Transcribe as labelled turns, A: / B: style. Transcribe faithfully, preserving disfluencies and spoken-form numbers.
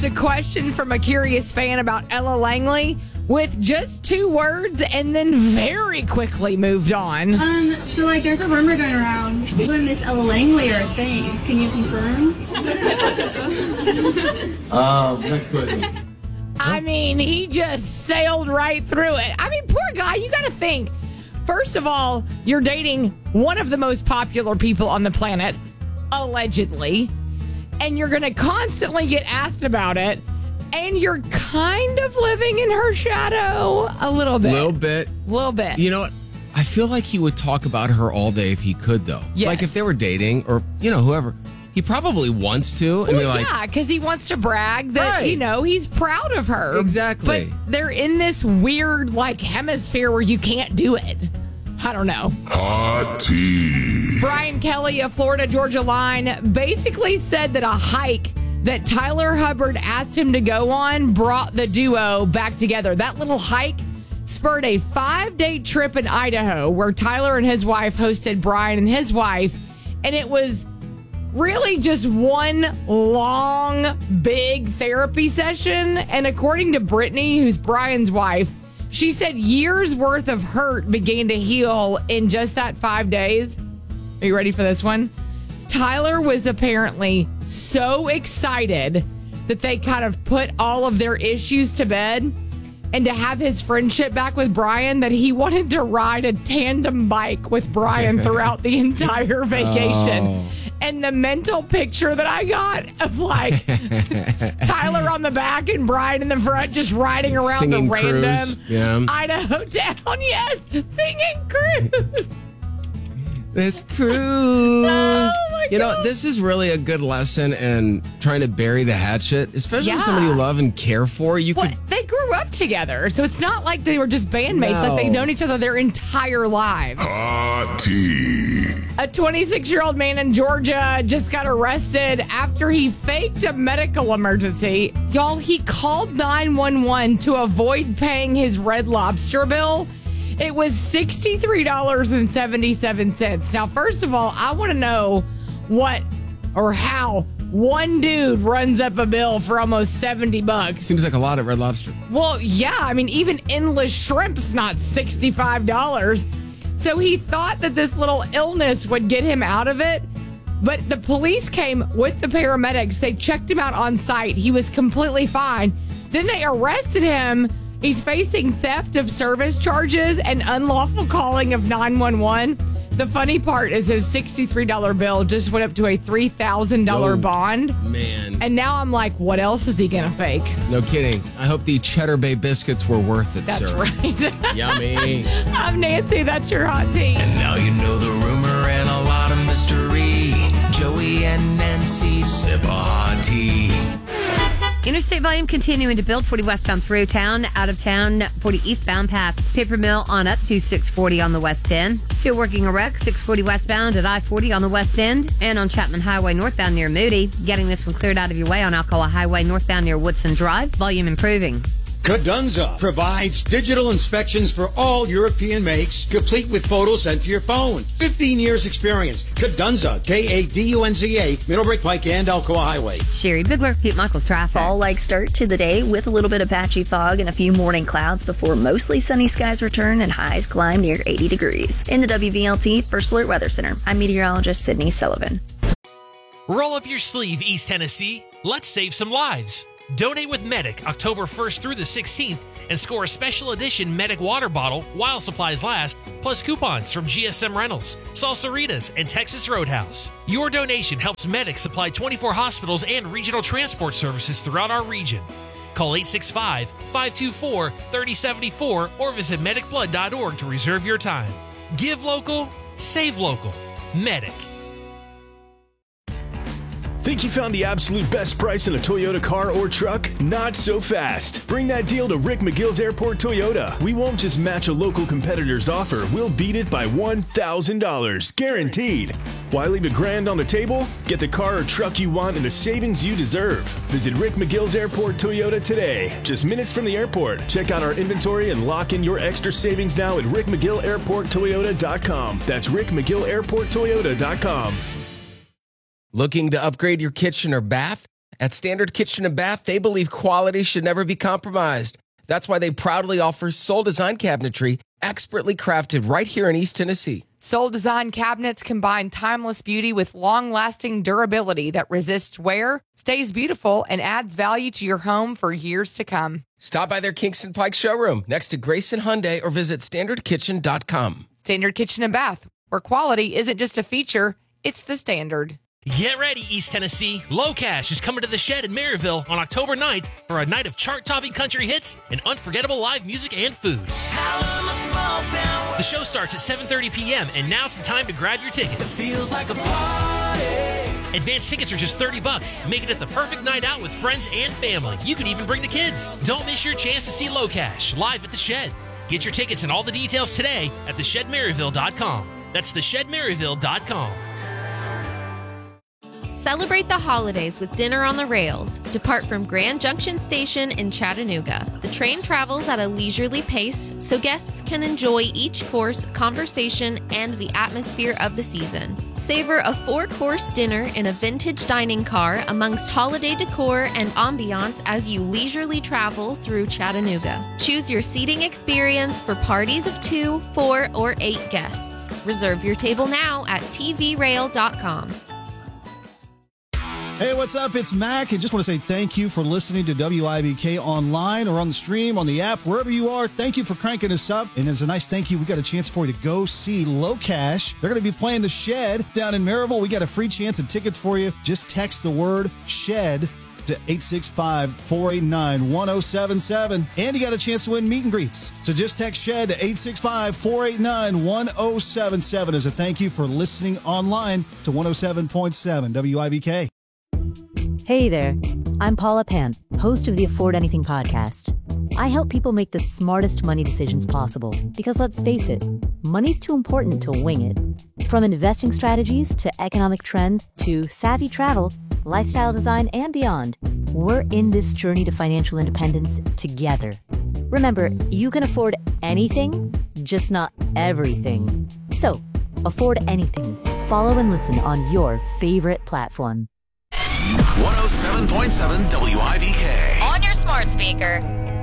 A: asked a question from a curious fan about Ella Langley with just two words and then very quickly moved on.
B: Um, so like there's a rumor going around when Miss Ella Langley are a thing. Can you confirm?
C: um, next question.
A: I mean, he just sailed right through it. I mean, poor guy, you got to think. First of all, you're dating one of the most popular people on the planet, allegedly, and you're going to constantly get asked about it, and you're kind of living in her shadow a little bit.
D: A little bit.
A: A little bit.
D: You know what? I feel like he would talk about her all day if he could, though.
A: Yes.
D: Like if they were dating or, you know, whoever. He probably wants to.
A: Well,
D: and be like,
A: yeah, because he wants to brag that,
D: right.
A: you know, he's proud of her.
D: Exactly.
A: But they're in this weird, like, hemisphere where you can't do it. I don't know.
E: Hot tea.
A: Brian Kelly of Florida Georgia Line basically said that a hike that Tyler Hubbard asked him to go on brought the duo back together. That little hike spurred a five-day trip in Idaho where Tyler and his wife hosted Brian and his wife, and it was really just one long, big therapy session. And according to Brittany, who's Brian's wife, she said years worth of hurt began to heal in just that five days. Are you ready for this one? Tyler was apparently so excited that they kind of put all of their issues to bed and to have his friendship back with Brian that he wanted to ride a tandem bike with Brian throughout the entire vacation. Oh. And the mental picture that I got of like Tyler on the back and Brian in the front just riding around
D: singing
A: the random
D: cruise. Yeah.
A: Idaho town. Yes, singing cruise.
D: This cruise.
A: Oh my
D: you know,
A: God.
D: this is really a good lesson in trying to bury the hatchet, especially
A: Yeah.
D: with somebody you love and care for. You
A: Well,
D: could.
A: they grew up together, so it's not like they were just bandmates.
D: No.
A: Like they've known each other their entire lives.
E: Hot tea.
A: A twenty-six-year-old man in Georgia just got arrested after he faked a medical emergency. Y'all, he called nine one one to avoid paying his Red Lobster bill. It was sixty-three dollars and seventy-seven cents. Now, first of all, I want to know what or how one dude runs up a bill for almost seventy bucks.
D: Seems like a lot at Red Lobster.
A: Well, yeah. I mean, even endless shrimp's not sixty-five dollars. So he thought that this little illness would get him out of it. But the police came with the paramedics. They checked him out on site. He was completely fine. Then they arrested him. He's facing theft of service charges and unlawful calling of nine one one. The funny part is his sixty-three dollars bill just went up to a three thousand dollars
D: Oh,
A: bond.
D: Man.
A: And now I'm like, what else is he going to fake?
D: No kidding. I hope the Cheddar Bay biscuits were worth it,
A: That's
D: sir.
A: right.
D: Yummy.
A: I'm Nancy. That's your hot tea.
F: And now you know the rumor and a lot of mystery. Joey and Nancy sip a hot tea.
G: Interstate volume continuing to build. forty westbound through town, out of town, forty eastbound past Paper Mill on up to six forty on the west end. Still working a wreck, six forty westbound at I forty on the west end, and on Chapman Highway northbound near Moody. Getting this one cleared out of your way on Alcoa Highway northbound near Woodson Drive. Volume improving.
H: Cadunza provides digital inspections for all European makes, complete with photos sent to your phone. fifteen years experience. Cadunza, K A D U N Z A, Middlebrick Pike and Alcoa Highway.
G: Sherry Bigler, Pete Michaels traffic.
I: Fall-like start to the day with a little bit of patchy fog and a few morning clouds before mostly sunny skies return and highs climb near eighty degrees. In the W V L T First Alert Weather Center, I'm meteorologist Sydney Sullivan.
J: Roll up your sleeve, East Tennessee. Let's save some lives. Donate with Medic October first through the sixteenth and score a special edition Medic water bottle while supplies last, plus coupons from G S M Rentals, Salsaritas, and Texas Roadhouse. Your donation helps Medic supply twenty-four hospitals and regional transport services throughout our region. Call eight six five, five two four, three oh seven four or visit medic blood dot org to reserve your time. Give local, save local. Medic.
K: Think you found the absolute best price on a Toyota car or truck? Not so fast. Bring that deal to Rick McGill's Airport Toyota. We won't just match a local competitor's offer. We'll beat it by one thousand dollars. Guaranteed. Why leave a grand on the table? Get the car or truck you want and the savings you deserve. Visit Rick McGill's Airport Toyota today. Just minutes from the airport. Check out our inventory and lock in your extra savings now at rick mcgill airport toyota dot com. That's rick mcgill airport toyota dot com.
D: Looking to upgrade your kitchen or bath? At Standard Kitchen and Bath, they believe quality should never be compromised. That's why they proudly offer Soul Design Cabinetry, expertly crafted right here in East Tennessee.
A: Soul Design cabinets combine timeless beauty with long-lasting durability that resists wear, stays beautiful, and adds value to your home for years to come.
D: Stop by their Kingston Pike showroom next to Grayson Hyundai or visit standard kitchen dot com.
A: Standard Kitchen and Bath, where quality isn't just a feature, it's the standard.
J: Get ready, East Tennessee. Low Cash is coming to the Shed in Maryville on October ninth for a night of chart-topping country hits and unforgettable live music and food. The show starts at seven thirty p.m. and now's the time to grab your tickets. Feels like a party. Advance tickets are just thirty bucks. Making it the perfect night out with friends and family. You can even bring the kids. Don't miss your chance to see Low Cash live at the Shed. Get your tickets and all the details today at the shed maryville dot com. That's the shed maryville dot com.
L: Celebrate the holidays with Dinner on the Rails. Depart from Grand Junction Station in Chattanooga. The train travels at a leisurely pace, so guests can enjoy each course, conversation, and the atmosphere of the season. Savor a four-course dinner in a vintage dining car amongst holiday decor and ambiance as you leisurely travel through Chattanooga. Choose your seating experience for parties of two, four, or eight guests. Reserve your table now at t v rail dot com.
M: Hey, what's up? It's Mac, and just want to say thank you for listening to W I B K online or on the stream, on the app, wherever you are. Thank you for cranking us up. And as a nice thank you, we got a chance for you to go see Low Cash. They're going to be playing the Shed down in Maryville. We got a free chance of tickets for you. Just text the word SHED to eight six five, four eight nine, one oh seven seven. And you got a chance to win meet and greets. So just text SHED to eight six five, four eight nine, one oh seven seven as a thank you for listening online to one oh seven point seven W I B K.
N: Hey there, I'm Paula Pant, host of the Afford Anything podcast. I help people make the smartest money decisions possible because let's face it, money's too important to wing it. From investing strategies to economic trends to savvy travel, lifestyle design, and beyond, we're in this journey to financial independence together. Remember, you can afford anything, just not everything. So, afford anything. Follow and listen on your favorite platform.
O: one oh seven point seven W I V K.
P: On your smart speaker.